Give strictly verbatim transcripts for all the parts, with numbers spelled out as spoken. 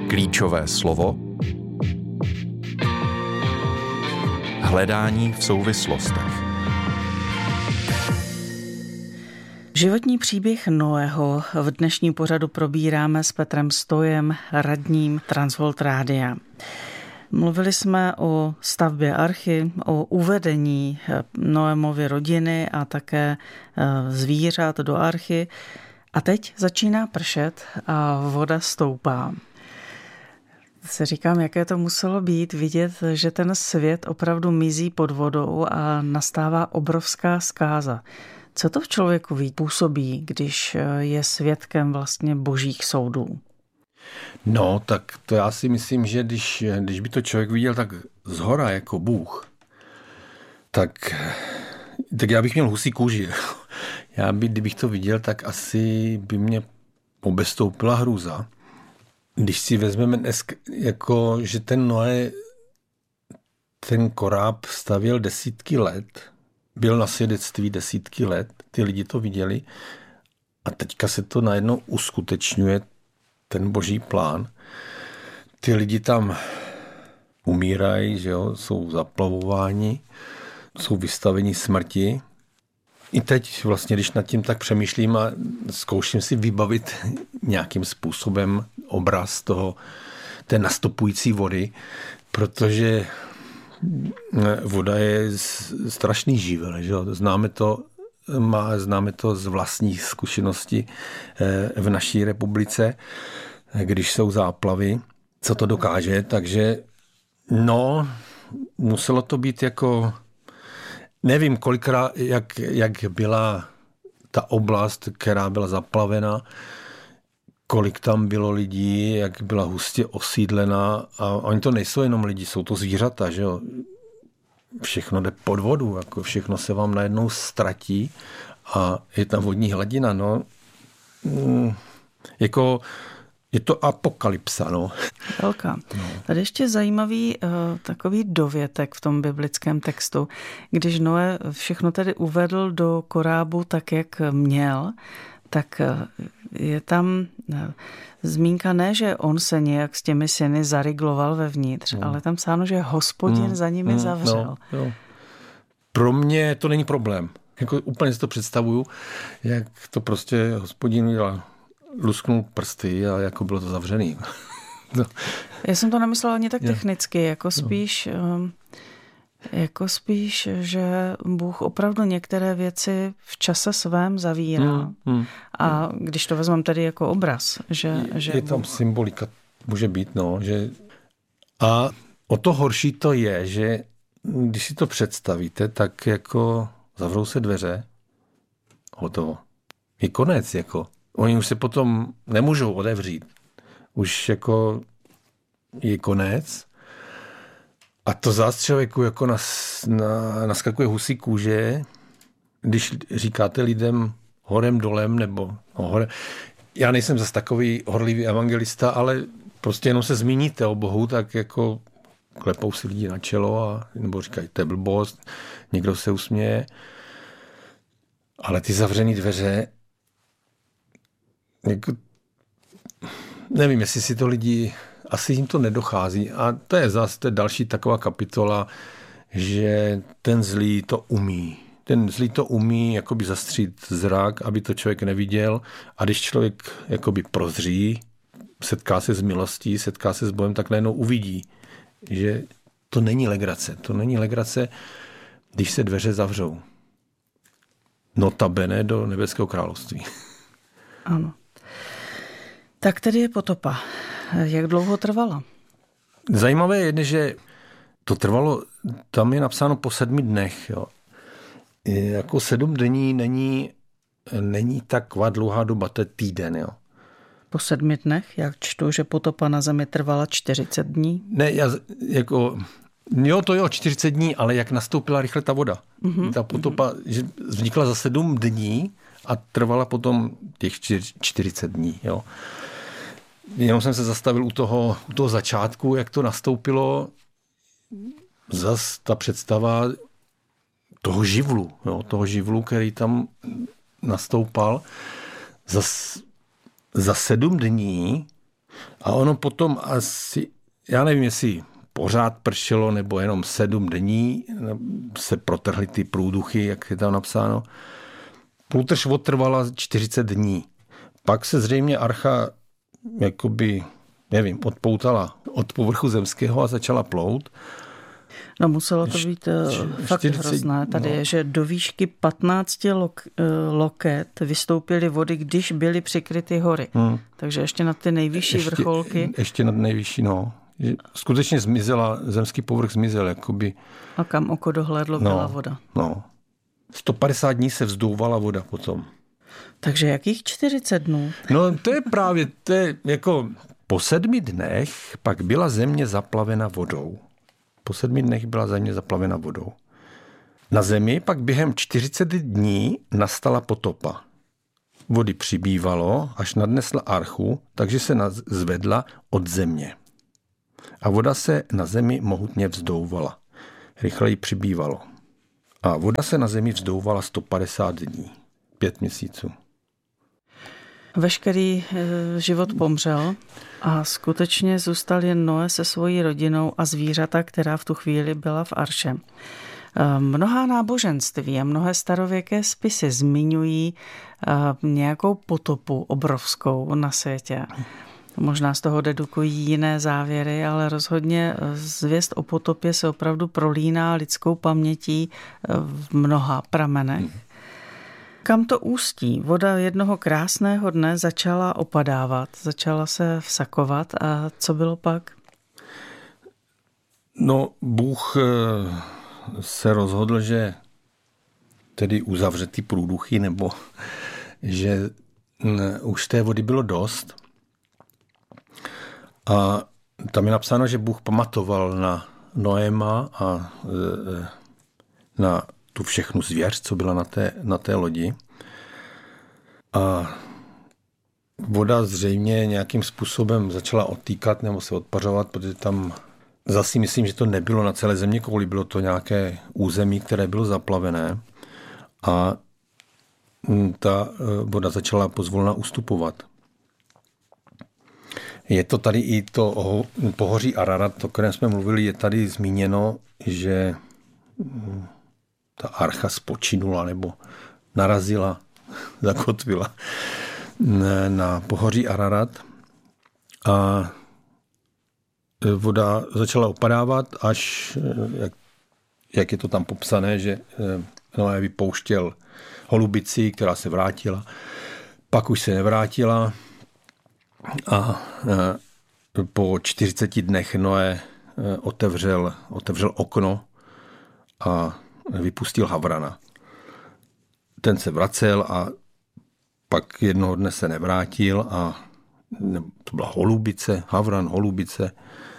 Klíčové slovo. Hledání v souvislostech. Životní příběh Noého v dnešním pořadu probíráme s Petrem Stojem, radním Transworld Rádia. Mluvili jsme o stavbě archy, o uvedení Noémovy rodiny a také zvířat do archy. A teď začíná pršet a voda stoupá. Se říkám, jaké to muselo být vidět, že ten svět opravdu mizí pod vodou a nastává obrovská zkáza. Co to v člověku působí, když je svědkem vlastně božích soudů? No, tak to já si myslím, že když, když by to člověk viděl tak zhora jako Bůh, tak, tak já bych měl husí kůži. Já by, kdybych to viděl, tak asi by mě obestoupila hrůza. Když si vezmeme dnes, jako, že ten Noé ten koráb stavěl desítky let, byl na svědectví desítky let, ty lidi to viděli a teďka se to najednou uskutečňuje, ten boží plán. Ty lidi tam umírají, že jo, jsou zaplavováni, jsou vystaveni smrti. I teď vlastně, když nad tím tak přemýšlím a zkouším si vybavit nějakým způsobem obraz toho, té nastupující vody, protože voda je strašný živel, že jo? Známe to, má, známe to z vlastní zkušenosti v naší republice, když jsou záplavy, co to dokáže, takže no, muselo to být jako, nevím kolikrát, jak, jak byla ta oblast, která byla zaplavena, kolik tam bylo lidí, jak byla hustě osídlená a oni to nejsou jenom lidi, jsou to zvířata, že jo. Všechno jde pod vodu, jako všechno se vám najednou ztratí a je tam vodní hladina, no. Mm, jako je to apokalypsa, no. Velká. No. Tady ještě zajímavý uh, takový dovětek v tom biblickém textu, když Noé všechno tedy uvedl do korábu tak, jak měl, tak je tam zmínka ne, že on se nějak s těmi syny zarigloval vevnitř, no. Ale tam psáno, že Hospodin mm, za nimi mm, zavřel. No, no. Pro mě to není problém. Jako úplně si to představuju, jak to prostě Hospodin udělal. Lusknul prsty a jako bylo to zavřený. No. Já jsem to nemyslela ani tak technicky, jako spíš... No. Jako spíš, že Bůh opravdu některé věci v čase svém zavírá. Hmm, hmm, a když to vezmeme tedy jako obraz, že... Je, že je tam Bůh... symbolika, může být, no. Že... A o to horší to je, že když si to představíte, tak jako zavřou se dveře, hotovo. Je konec, jako. Oni už se potom nemůžou otevřít. Už jako je konec. A to zás člověku jako nas, na, naskakuje husí kůže, když říkáte lidem horem dolem, nebo no, hore. Já nejsem zase takový horlivý evangelista, ale prostě jenom se zmíníte o Bohu, tak jako klepou si lidi na čelo, a, nebo říkají, to je blbost, někdo se usměje. Ale ty zavřený dveře, jako, nevím, jestli si to lidi... Asi jim to nedochází. A to je zase to je další taková kapitola, že ten zlý to umí. Ten zlý to umí jakoby zastřít zrak, aby to člověk neviděl. A když člověk jakoby prozří, setká se s milostí, setká se s Bohem, tak najednou uvidí, že to není legrace. To není legrace, když se dveře zavřou. Notabene do nebeského království. Ano. Tak tedy je potopa. Jak dlouho trvala? Zajímavé je, že to trvalo, tam je napsáno po sedmi dnech. Jo. Jako sedm dní není, není taková dlouhá doba, to je týden. Jo. Po sedmi dnech? Jak čtu, že potopa na zemi trvala čtyřicet dní? Ne, já jako... Jo, to jo, čtyřicet dní, ale jak nastoupila rychle ta voda. Mm-hmm. Ta potopa že vznikla za sedm dní a trvala potom těch čtyřicet dní. Jo. Jenom jsem se zastavil u toho, u toho začátku, jak to nastoupilo. Zas ta představa toho živlu, jo, toho živlu, který tam nastoupal. Za, za sedm dní A ono potom asi, já nevím, jestli pořád pršelo, nebo jenom sedm dní se protrhly ty průduchy, jak je tam napsáno. Průtrž otrvala čtyřicet dní. Pak se zřejmě archa jakoby, nevím, odpoutala od povrchu zemského a začala plout. No muselo to být uh, fakt čtyřicet, hrozné. Tady no. je, že do výšky patnáct lok, uh, loket vystoupily vody, když byly přikryty hory. Hmm. Takže ještě na ty nejvyšší ještě, vrcholky. Ještě na nejvyšší, no. Skutečně zmizela, zemský povrch zmizel, jakoby. A kam oko dohlédlo, no, byla voda. No. sto padesát dní se vzdouvala voda potom. Takže jakých čtyřicet dnů? No to je právě, to je jako po sedmi dnech pak byla země zaplavena vodou. Po sedmi dnech byla země zaplavena vodou. Na zemi pak během čtyřicet dní nastala potopa. Vody přibývalo, až nadnesla archu, takže se zvedla od země. A voda se na zemi mohutně vzdouvala. Rychleji přibývalo. A voda se na zemi vzdouvala sto padesát dní. Pět měsíců. Veškerý e, život pomřel a skutečně zůstal jen Noé se svojí rodinou a zvířata, která v tu chvíli byla v arše. E, mnohá náboženství a mnohé starověké spisy zmiňují e, nějakou potopu obrovskou na světě. Možná z toho dedukují jiné závěry, ale rozhodně zvěst o potopě se opravdu prolíná lidskou pamětí v mnoha pramenech. Kam to ústí? Voda jednoho krásného dne začala opadávat, začala se vsakovat a co bylo pak? No, Bůh se rozhodl, že tedy uzavře ty průduchy, nebo že už té vody bylo dost. A tam je napsáno, že Bůh pamatoval na Noéma a na tu všechnu zvěř, co byla na té, na té lodi. A voda zřejmě nějakým způsobem začala odtýkat nebo se odpařovat, protože tam zase myslím, že to nebylo na celé země kouli, bylo to nějaké území, které bylo zaplavené a ta voda začala pozvolna ustupovat. Je to tady i to pohoří Ararat, o kterém jsme mluvili, je tady zmíněno, že ta archa spočinula nebo narazila, zakotvila na pohoří Ararat a voda začala opadávat, až, jak, jak je to tam popsané, že Noé vypouštěl holubici, která se vrátila, pak už se nevrátila a po čtyřiceti dnech Noé otevřel, otevřel okno a vypustil havrana. Ten se vracel a pak jednoho dne se nevrátil a to byla holubice, havran, holubice.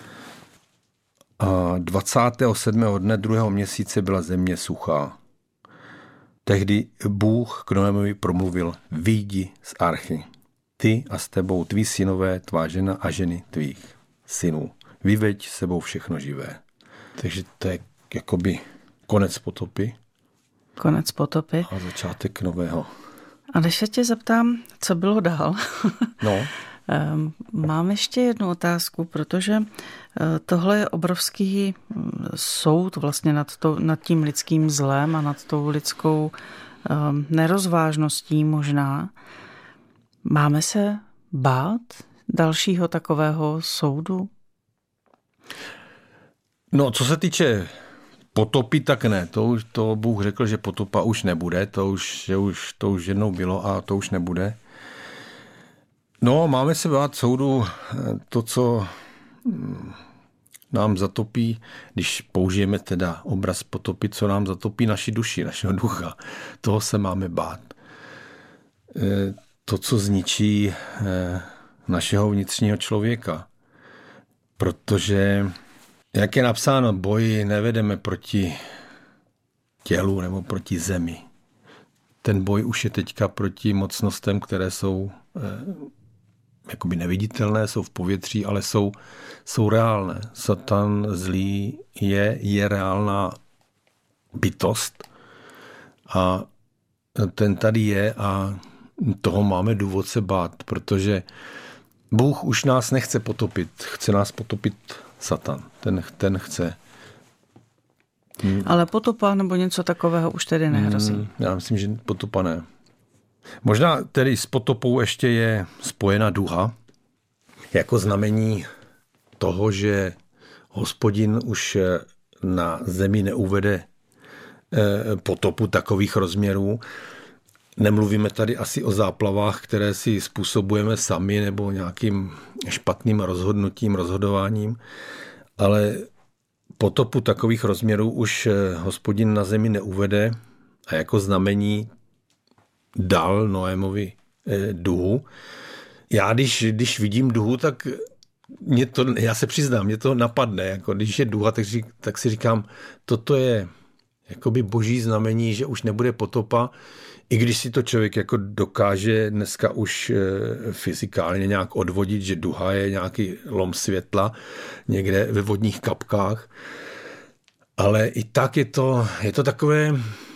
A dvacátého sedmého dne druhého měsíce byla země suchá. Tehdy Bůh k Noémovi promluvil: vyjdi z archy, ty a s tebou tví synové, tvá žena a ženy tvých synů. Vyveď sebou všechno živé. Takže to je jakoby konec potopy. Konec potopy. A začátek nového. A když se tě zeptám, co bylo dál? No. Mám ještě jednu otázku, protože tohle je obrovský soud vlastně nad, to, nad tím lidským zlem a nad tou lidskou nerozvážností možná. Máme se bát dalšího takového soudu? No, co se týče potopy, tak ne. To už to Bůh řekl, že potopa už nebude. To už, že už, to už jednou bylo a to už nebude. No, máme se bát soudu to, co nám zatopí, když použijeme teda obraz potopy, co nám zatopí naši duši, našeho ducha. Toho se máme bát. To, co zničí našeho vnitřního člověka. Protože, jak je napsáno, boj nevedeme proti tělu nebo proti zemi. Ten boj už je teďka proti mocnostem, které jsou jakoby neviditelné, jsou v povětří, ale jsou, jsou reálné. Satan zlý je, je reálná bytost a ten tady je a toho máme důvod se bát, protože Bůh už nás nechce potopit, chce nás potopit Satan. Ten, ten chce. Hmm. Ale potopa nebo něco takového už tedy nehrozí. Hmm, já myslím, že potopa ne. Možná tedy s potopou ještě je spojena duha, jako znamení toho, že Hospodin už na zemi neuvede potopu takových rozměrů. Nemluvíme tady asi o záplavách, které si způsobujeme sami nebo nějakým špatným rozhodnutím, rozhodováním, ale potopu takových rozměrů už Hospodin na zemi neuvede a jako znamení dal Noémovi duhu. Já když, když vidím duhu, tak mě to, já se přiznám, mě to napadne. Jako když je duha, tak, tak si říkám, toto je jakoby boží znamení, že už nebude potopa, i když si to člověk jako dokáže dneska už fyzikálně nějak odvodit, že duha je nějaký lom světla někde ve vodních kapkách. Ale i tak je to, je to takové